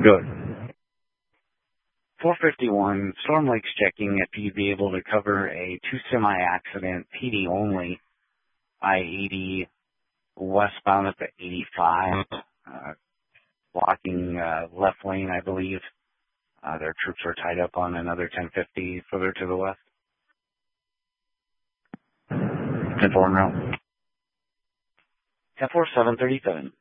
Good. 451, Storm Lake's checking if you'd be able to cover a 2 semi-accident, PD only, I-80 westbound at the 85, blocking left lane, I believe. Their troops are tied up on another 1050 further to the west. 10-4 en route. 10-4, 737.